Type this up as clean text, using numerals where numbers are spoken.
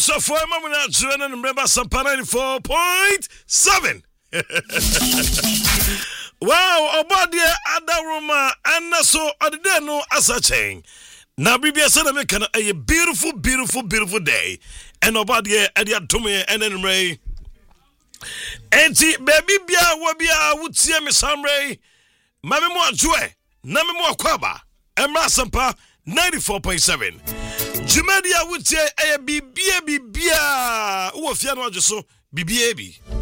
so for Mamma Joan and remember Sampa 94.7. Wow, about the other room, and so I didn't know as a chain. Now, Bibia said, I can a beautiful, beautiful, beautiful day. And about the Edia Tommy and then Ray. And baby, Bia, Wabia would see me some Ray. Mammy more joy, Nami more Quaba, and Masampa 94.7. Jumedia would say a bibia, who of Fiano so, bibiabi.